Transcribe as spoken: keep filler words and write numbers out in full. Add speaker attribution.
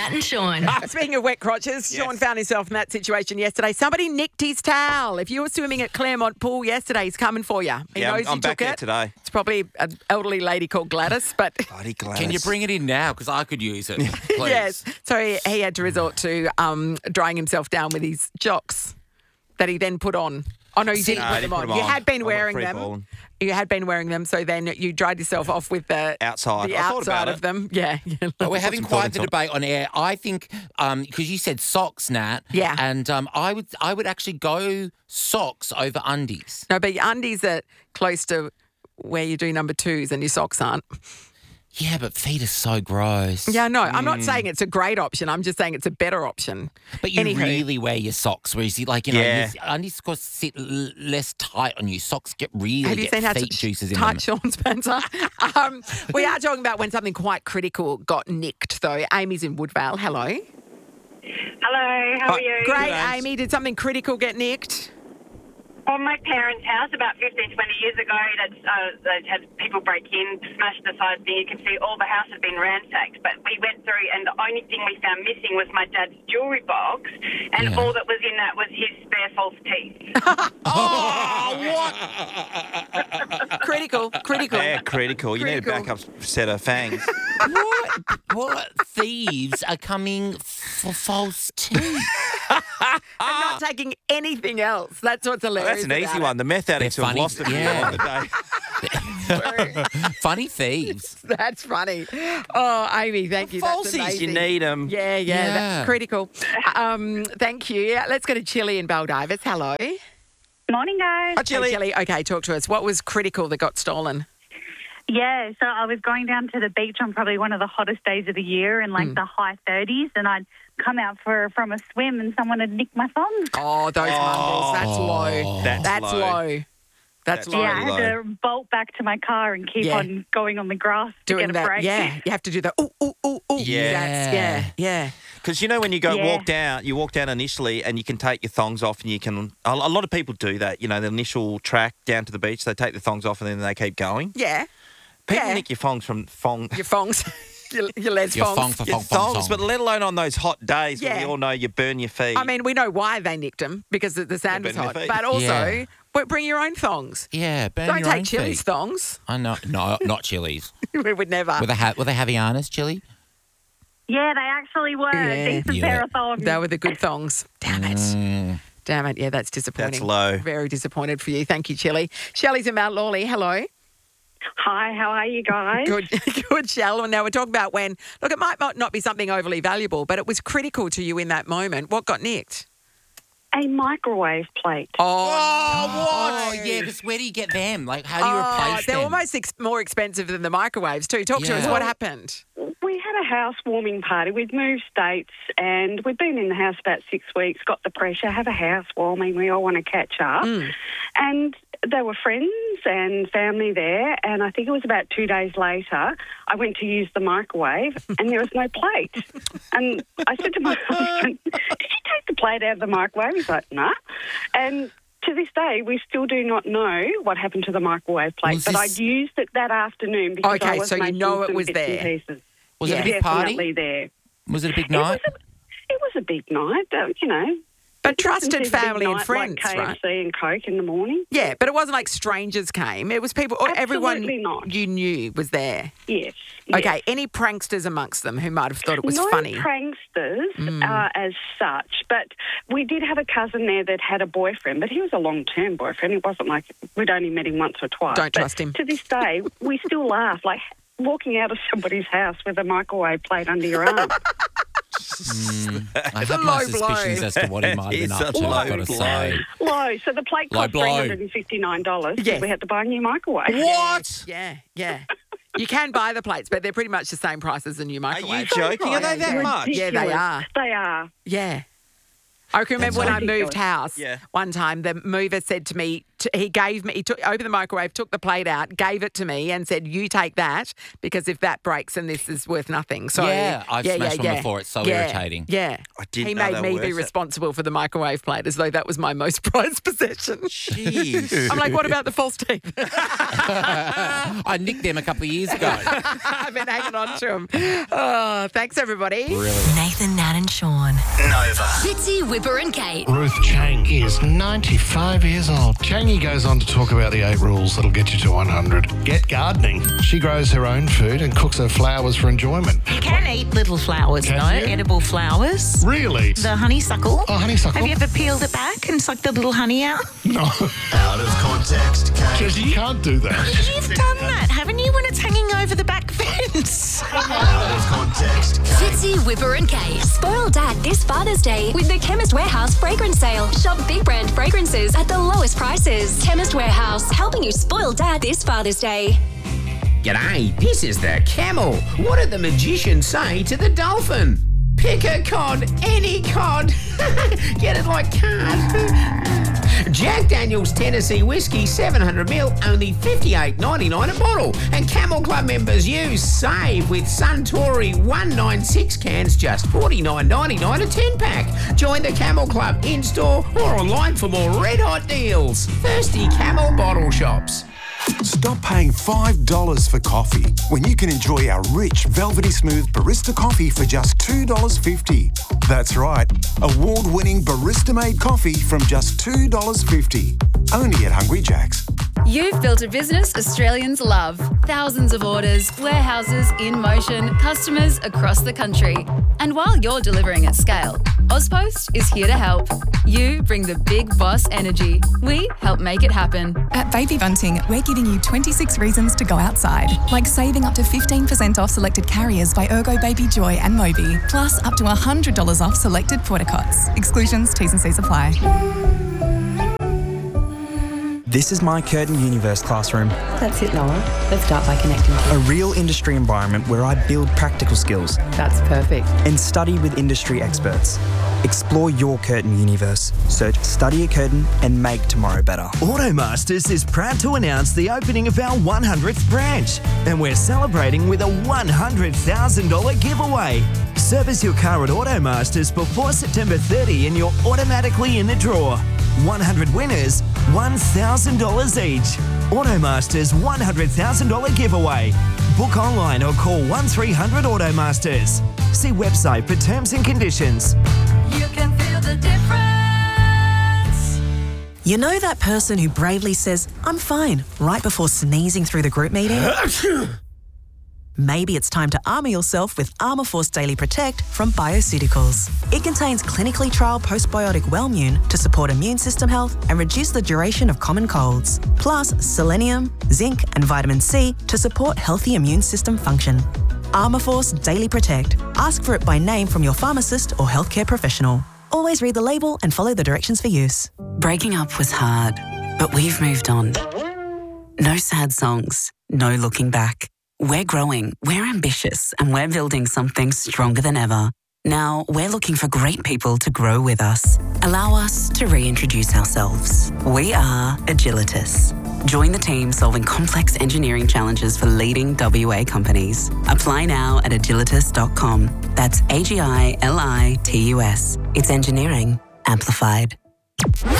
Speaker 1: Nat and Sean.
Speaker 2: Speaking of wet crotches,
Speaker 3: Yes.
Speaker 2: Sean found himself in that situation yesterday. Somebody nicked his towel. If you were swimming at Claremont Pool yesterday, he's coming for you. He
Speaker 3: Yeah, I'm-
Speaker 2: knows
Speaker 3: I'm
Speaker 2: you
Speaker 3: back
Speaker 2: took
Speaker 3: there
Speaker 2: it.
Speaker 3: today.
Speaker 2: It's probably an elderly lady called Gladys, but
Speaker 3: Bloody Gladys.
Speaker 4: Can you bring it in now? Because I could use it, please.
Speaker 2: yes. So he, he had to resort to um, drying himself down with his jocks that he then put on. Oh, no, you didn't
Speaker 3: No,
Speaker 2: put
Speaker 3: I
Speaker 2: them
Speaker 3: didn't
Speaker 2: on.
Speaker 3: put them
Speaker 2: You
Speaker 3: on.
Speaker 2: had been
Speaker 3: I went
Speaker 2: wearing
Speaker 3: free
Speaker 2: them.
Speaker 3: balling.
Speaker 2: You had been wearing them, so then you dried yourself off with the
Speaker 3: Outside.
Speaker 2: the
Speaker 3: I thought
Speaker 2: outside
Speaker 3: about
Speaker 2: of
Speaker 3: it.
Speaker 2: them. Yeah.
Speaker 4: But we're having
Speaker 3: some
Speaker 4: quite
Speaker 3: thought
Speaker 4: the
Speaker 3: into it.
Speaker 4: debate on air. I think because you said socks, Nat.
Speaker 2: Yeah.
Speaker 4: And um, I would I would actually go socks over undies.
Speaker 2: No, but your undies are close to where you do number twos and your socks aren't.
Speaker 4: Yeah, but feet are so gross.
Speaker 2: Yeah, no, I'm not saying it's a great option. I'm just saying it's a better option.
Speaker 4: But you
Speaker 2: Anywho.
Speaker 4: really wear your socks, whereas you like you know
Speaker 3: Yeah.
Speaker 4: your undies of course sit l- less tight on you. Socks get really
Speaker 2: Have you
Speaker 4: get
Speaker 2: seen how
Speaker 4: feet
Speaker 2: to
Speaker 4: juices in
Speaker 2: tight
Speaker 4: them.
Speaker 2: Sean Spencer? um, we are talking about when something quite critical got nicked, though. Amy's in Woodvale. Hello.
Speaker 5: Hello, how
Speaker 3: Hi.
Speaker 5: are you?
Speaker 2: Great,
Speaker 3: Ames.
Speaker 2: Amy. Did something critical get nicked?
Speaker 5: On my parents' house about fifteen, twenty years ago, they'd, uh, they'd had people break in, smash the side thing. You could see all the house had been ransacked. But we went through, and the only thing we found missing was my dad's jewellery box, and
Speaker 4: Yeah.
Speaker 5: all that was in that was his spare false teeth.
Speaker 2: Critical, critical.
Speaker 3: Yeah, critical. You need a
Speaker 2: Critical.
Speaker 3: backup set of fangs.
Speaker 4: What? What thieves are coming for false teeth?
Speaker 2: And not taking anything else. That's what's
Speaker 3: Well,
Speaker 2: hilarious.
Speaker 3: that's an easy
Speaker 2: about
Speaker 3: one. The meth addicts
Speaker 4: They're
Speaker 3: have
Speaker 4: funny.
Speaker 3: lost it
Speaker 4: Yeah.
Speaker 3: on the day.
Speaker 4: Funny thieves.
Speaker 2: it. That's funny. Oh, Amy, thank you. That's
Speaker 3: Falsies, you
Speaker 2: amazing.
Speaker 3: need them.
Speaker 2: Yeah, yeah,
Speaker 4: Yeah.
Speaker 2: that's critical. Um, thank you. Yeah, let's go to Chili in Baldivis. Hello.
Speaker 6: Morning, guys.
Speaker 3: Hi, Chili.
Speaker 2: Hey, Chili. Okay, talk to us. What was critical that got stolen?
Speaker 6: Yeah, so I was going down to the beach on probably one of the hottest days of the year in like the high thirties, and I'd come out for from a swim and someone had nicked my thongs.
Speaker 2: Oh, those mumbles. That's low.
Speaker 3: That's,
Speaker 2: That's
Speaker 3: low.
Speaker 2: low. That's,
Speaker 3: That's
Speaker 2: low.
Speaker 6: Yeah, I
Speaker 3: really
Speaker 6: had to bolt back to my car and keep
Speaker 2: Yeah.
Speaker 6: on going on the grass to
Speaker 2: Doing
Speaker 6: get a
Speaker 2: that.
Speaker 6: break.
Speaker 2: Yeah, you have to do the ooh, ooh, ooh, ooh.
Speaker 4: Yeah.
Speaker 2: That's, yeah, yeah.
Speaker 3: Because you know when you go
Speaker 6: Yeah.
Speaker 3: walk down, you walk down initially and you can take your thongs off and you can. A, a lot of people do that. You know, the initial track down to the beach, they take the thongs off and then they keep going.
Speaker 2: Yeah.
Speaker 3: People
Speaker 2: Yeah.
Speaker 3: nick your thongs from thong.
Speaker 2: Your fongs. your, your les
Speaker 4: Your
Speaker 2: fongs.
Speaker 4: thong for
Speaker 3: Your
Speaker 4: thong, thong,
Speaker 3: thongs,
Speaker 4: thong.
Speaker 3: but let alone on those hot days when
Speaker 2: Yeah.
Speaker 3: we all know you burn your feet.
Speaker 2: I mean, we know why they nicked them because the, the sand was
Speaker 3: burn their
Speaker 2: hot.
Speaker 3: feet.
Speaker 2: But also,
Speaker 4: Yeah.
Speaker 2: but bring your own thongs.
Speaker 4: Yeah, burn
Speaker 2: Don't
Speaker 4: your
Speaker 2: take
Speaker 4: own
Speaker 2: Chili's
Speaker 4: feet.
Speaker 2: thongs.
Speaker 4: I know, no, not chilies.
Speaker 2: we would never.
Speaker 4: Were they ha- were they Havianas, chili?
Speaker 6: Yeah, they actually were.
Speaker 2: Yeah.
Speaker 6: Decent
Speaker 4: Yeah.
Speaker 6: pair of thongs.
Speaker 2: They were the good thongs. Damn it.
Speaker 4: Mm.
Speaker 2: Damn it. Yeah, that's disappointing.
Speaker 3: That's low.
Speaker 2: Very disappointed for you. Thank you, Chili. Shelley's in Mount Lawley. Hello.
Speaker 5: Hi, how are you guys?
Speaker 2: Good, good, Shell. And now we're talking about when, look, it might not not be something overly valuable, but it was critical to you in that moment. What got nicked?
Speaker 5: A microwave plate.
Speaker 2: Oh,
Speaker 4: Oh, yeah, because where do you get them? Like, how do you
Speaker 2: Oh,
Speaker 4: replace
Speaker 2: they're
Speaker 4: them?
Speaker 2: almost ex- more expensive than the microwaves too. Talk to us.
Speaker 4: Yeah.
Speaker 2: What happened?
Speaker 7: We had a housewarming party. We'd moved states and we'd been in the house about six weeks, got the pressure, have a housewarming, we all want to catch up.
Speaker 2: Mm.
Speaker 7: And there were friends and family there, and I think it was about two days later, I went to use the microwave and there was no plate. And I said to my husband, did you take the plate out of the microwave? He's like, no. Nah. And to this day, we still do not know what happened to the microwave plate,
Speaker 4: Was
Speaker 7: but
Speaker 4: this-
Speaker 7: I used it that afternoon because I
Speaker 2: Okay,
Speaker 7: was
Speaker 2: so you
Speaker 7: making
Speaker 2: know it
Speaker 7: some
Speaker 2: was
Speaker 7: bits and
Speaker 2: there.
Speaker 7: pieces.
Speaker 4: Was
Speaker 2: Yeah.
Speaker 4: it a big party?
Speaker 7: Definitely there.
Speaker 4: Was it a big
Speaker 7: It was
Speaker 4: night?
Speaker 7: a, it was a big night, uh, you know.
Speaker 2: But
Speaker 7: It doesn't
Speaker 2: trusted
Speaker 7: seem a big
Speaker 2: family and
Speaker 7: night
Speaker 2: friends,
Speaker 7: like
Speaker 2: right?
Speaker 7: K F C and Coke in the morning.
Speaker 2: Yeah, but it wasn't like strangers came. It was people, or everyone
Speaker 7: Absolutely not.
Speaker 2: you knew was there.
Speaker 7: Yes. yes.
Speaker 2: Okay, any pranksters amongst them who might have thought it was
Speaker 7: no
Speaker 2: funny?
Speaker 7: pranksters
Speaker 2: Mm.
Speaker 7: uh, as such, but we did have a cousin there that had a boyfriend, but he was a long-term boyfriend. It wasn't like we'd only met him once or twice.
Speaker 2: Don't
Speaker 7: But
Speaker 2: trust him.
Speaker 7: To this day, we still laugh, like walking out of somebody's house with a microwave plate under your arm.
Speaker 4: I
Speaker 2: a
Speaker 4: have my
Speaker 2: low blow.
Speaker 4: suspicions as to what he might have been
Speaker 3: It's
Speaker 4: up
Speaker 3: a
Speaker 4: to, I've
Speaker 3: low
Speaker 4: got to
Speaker 3: blow.
Speaker 4: say.
Speaker 7: Low. So the plate
Speaker 4: Low
Speaker 7: cost
Speaker 4: blow.
Speaker 7: three hundred fifty-nine dollars.
Speaker 2: Yes.
Speaker 7: We had to buy a new microwave.
Speaker 3: What?
Speaker 2: Yeah, yeah. You can buy the plates, but they're pretty much the same price as a new
Speaker 3: Are you
Speaker 2: microwave.
Speaker 3: joking? Are they that
Speaker 2: Yeah.
Speaker 3: much?
Speaker 2: Yeah, they
Speaker 7: Ridiculous.
Speaker 2: are.
Speaker 7: They are.
Speaker 2: Yeah. I can remember
Speaker 4: That's
Speaker 2: when I moved
Speaker 7: ridiculous.
Speaker 2: house
Speaker 3: Yeah.
Speaker 2: one time, the mover said to me, t- he gave me, he took opened the microwave, took the plate out, gave it to me, and said, "You take that because if that breaks, then this is worth nothing." So
Speaker 4: Yeah, I've smashed one before. It's so
Speaker 2: yeah,
Speaker 4: irritating.
Speaker 2: Yeah,
Speaker 3: I didn't
Speaker 2: He
Speaker 3: know
Speaker 2: made
Speaker 3: they
Speaker 2: me
Speaker 3: were,
Speaker 2: be
Speaker 3: so-
Speaker 2: responsible for the microwave plate, as though that was my most prized possession.
Speaker 3: Jeez.
Speaker 2: I'm like, what about the false teeth?
Speaker 4: I nicked them a couple of years ago.
Speaker 2: I've been hanging on to them. Oh, thanks everybody.
Speaker 1: Nathan, Nat and Sean.
Speaker 8: Nova.
Speaker 1: Fitzy, Whipper and Kate.
Speaker 9: Ruth Chang is ninety-five years old. Changy goes on to talk about the eight rules that'll get you to one hundred. Get gardening. She grows her own food and cooks her flowers for enjoyment.
Speaker 10: You can eat little flowers,
Speaker 9: Can
Speaker 10: though,
Speaker 9: you?
Speaker 10: edible flowers.
Speaker 9: Really?
Speaker 10: The honeysuckle.
Speaker 9: Oh, honeysuckle.
Speaker 10: Have you ever peeled it back and sucked the little honey out?
Speaker 9: No.
Speaker 8: Out of context, Kate.
Speaker 9: You can't do that.
Speaker 10: You've done that, haven't you, when it's hanging over the back fence?
Speaker 8: Out of context, Kate.
Speaker 1: Fitzy, Whipper and Kate. Spoil Dad this Father's Day with the Chemist Warehouse fragrance sale. Shop big brand fragrances at the lowest prices. Chemist Warehouse, helping you spoil Dad this Father's Day.
Speaker 11: G'day, this is the camel. What did the magician say to the dolphin? Pick a cod, any cod. Get it like card. Jack Daniel's Tennessee Whiskey seven hundred mil, only fifty-eight ninety-nine a bottle. And Camel Club members, you save with Suntory one ninety-six cans, just forty-nine ninety-nine a ten pack. Join the Camel Club in-store or online for more red hot deals. Thirsty Camel Bottle Shops.
Speaker 12: Stop paying five dollars for coffee when you can enjoy our rich, velvety smooth barista coffee for just two dollars fifty. That's right, award-winning barista-made coffee from just two dollars fifty. Only at Hungry Jack's.
Speaker 13: You've built a business Australians love. Thousands of orders, warehouses in motion, customers across the country. And while you're delivering at scale, Ozpost is here to help. You bring the big boss energy. We help make it happen.
Speaker 14: At Baby Bunting, we're giving you twenty-six reasons to go outside, like saving up to fifteen percent off selected carriers by Ergo Baby Joy and Moby, plus up to one hundred dollars off selected portacots. Exclusions, T's and C's apply.
Speaker 15: This is my Curtin Universe classroom.
Speaker 16: That's it, Noah. Let's start by connecting to
Speaker 15: A real industry environment where I build practical skills.
Speaker 16: That's perfect.
Speaker 15: And study with industry experts. Explore your Curtin universe. Search Study at Curtin and make tomorrow better.
Speaker 17: Automasters is proud to announce the opening of our one hundredth branch, and we're celebrating with a one hundred thousand dollars giveaway. Service your car at Automasters before September thirtieth and you're automatically in the draw. one hundred winners, one thousand dollars each. Automasters one hundred thousand dollars giveaway. Book online or call one three hundred Automasters. See website for terms and conditions.
Speaker 1: You can feel the difference.
Speaker 18: You know that person who bravely says, "I'm fine," right before sneezing through the group meeting? Maybe it's time to armour yourself with Armourforce Daily Protect from Bioceuticals. It contains clinically trialled postbiotic Wellmune to support immune system health and reduce the duration of common colds, plus selenium, zinc and vitamin C to support healthy immune system function. Armourforce Daily Protect. Ask for it by name from your pharmacist or healthcare professional. Always read the label and follow the directions for use.
Speaker 19: Breaking up was hard, but we've moved on. No sad songs, no looking back. We're growing, we're ambitious, and we're building something stronger than ever. Now, we're looking for great people to grow with us. Allow us to reintroduce ourselves. We are Agilitas. Join the team solving complex engineering challenges for leading W A companies. Apply now at agilitas dot com. That's A G I L I T U S. It's engineering amplified.